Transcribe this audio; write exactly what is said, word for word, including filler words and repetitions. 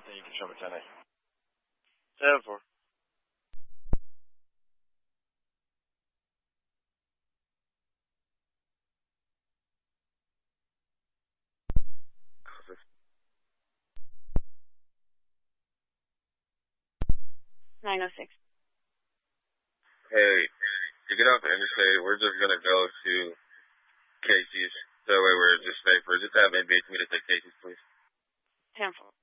Thank you for showing me ten eight. Seven four. nine oh six. Hey, to get off the interstate, we're just going to go to Casey's. That way we're just safer. Just have N B A to me to take Casey's, please. ten four.